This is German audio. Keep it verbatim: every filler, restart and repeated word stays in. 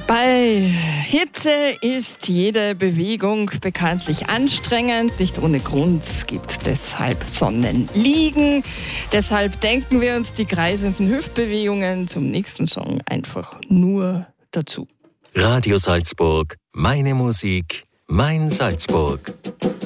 Bei Hitze ist jede Bewegung bekanntlich anstrengend. Nicht ohne Grund gibt es deshalb Sonnenliegen. Deshalb denken wir uns die kreisenden Hüftbewegungen zum nächsten Song einfach nur dazu. Radio Salzburg, meine Musik, mein Salzburg.